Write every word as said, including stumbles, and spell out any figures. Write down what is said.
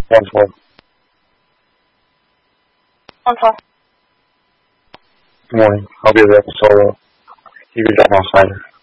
One four. One four. Good morning. I'll be there solo. You can drop off later.